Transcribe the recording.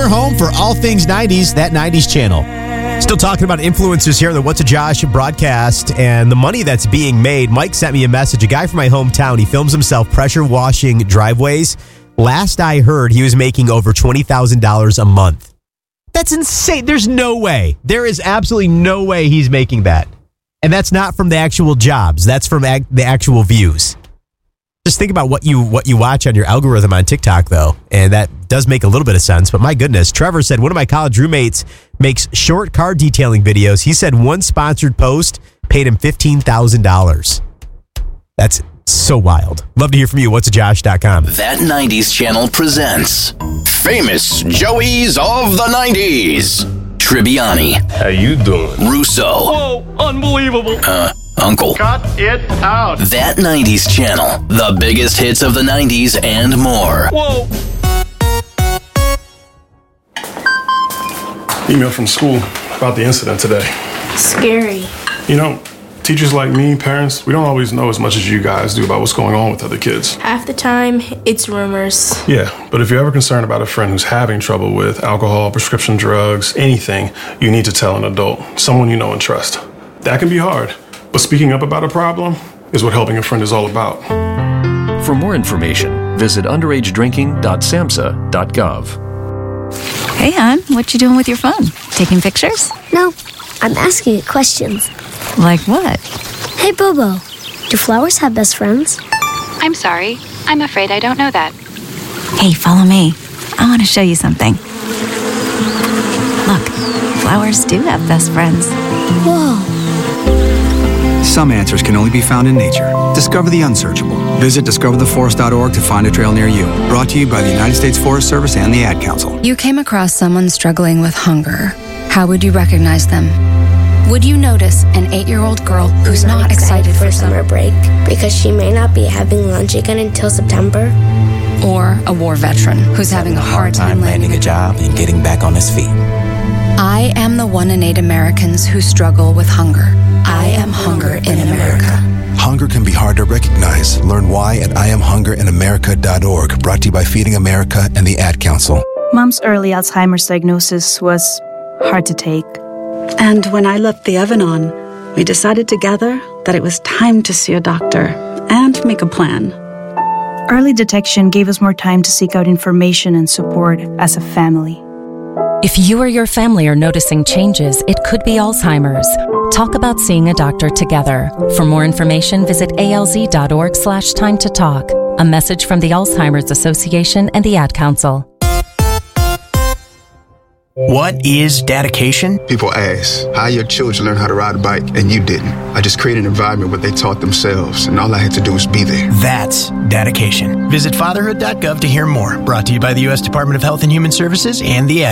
your home for all things 90s, that 90s channel. Still talking about influencers here on the What's a Josh broadcast and the money that's being made. Mike sent me a message. A guy from my hometown, he films himself pressure washing driveways. Last I heard, he was making over $20,000 a month. That's insane. There's no way. There is absolutely no way he's making that. And that's not from the actual jobs. That's from the actual views. Just think about what you watch on your algorithm on TikTok, though. And that does make a little bit of sense. But my goodness, Trevor said one of my college roommates makes short car detailing videos. He said one sponsored post paid him $15,000. That's so wild. Love to hear from you. What'sAJosh.com. That 90s channel presents Famous Joeys of the 90s. Tribbiani. How you doing? Russo. Whoa, unbelievable. Uncle. Cut it out. That 90s channel. The biggest hits of the 90s and more. Whoa. Email from school about the incident today. Scary. You know, teachers like me, parents, we don't always know as much as you guys do about what's going on with other kids. Half the time, it's rumors. Yeah, but if you're ever concerned about a friend who's having trouble with alcohol, prescription drugs, anything, you need to tell an adult, someone you know and trust. That can be hard, but speaking up about a problem is what helping a friend is all about. For more information, visit underagedrinking.samhsa.gov. Hey, hon, what you doing with your phone? Taking pictures? No, I'm asking it questions. Like what? Hey, Bobo, do flowers have best friends? I'm sorry. I'm afraid I don't know that. Hey, follow me. I want to show you something. Look, flowers do have best friends. Whoa. Some answers can only be found in nature. Discover the unsearchable. Visit discovertheforest.org to find a trail near you. Brought to you by the United States Forest Service and the Ad Council. You came across someone struggling with hunger. How would you recognize them? Would you notice an 8-year-old girl who's not excited for summer break because she may not be having lunch again until September? Or a war veteran who's having a hard time landing a job and getting back on his feet? I am the 1 in 8 Americans who struggle with hunger. I am hunger in America. Hunger can be hard to recognize. Learn why at IamHungerInAmerica.org. Brought to you by Feeding America and the Ad Council. Mom's early Alzheimer's diagnosis was hard to take. And when I left the Evanon, we decided together that it was time to see a doctor and make a plan. Early detection gave us more time to seek out information and support as a family. If you or your family are noticing changes, it could be Alzheimer's. Talk about seeing a doctor together. For more information, visit alz.org/time to talk. A message from the Alzheimer's Association and the Ad Council. What is dedication? People ask, how your children learn how to ride a bike and you didn't? I just created an environment where they taught themselves and all I had to do was be there. That's dedication. Visit fatherhood.gov to hear more. Brought to you by the U.S. Department of Health and Human Services and the